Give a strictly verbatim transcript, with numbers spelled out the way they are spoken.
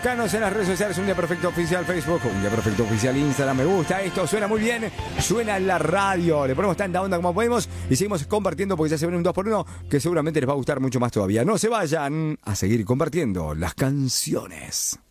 Buscanos en las redes sociales, Un Día Perfecto Oficial Facebook, Un Día Perfecto Oficial Instagram. Me gusta esto, suena muy bien, suena en la radio. Le ponemos tanta onda como podemos y seguimos compartiendo porque ya se viene un dos por uno que seguramente les va a gustar mucho más todavía. No se vayan a seguir compartiendo las canciones.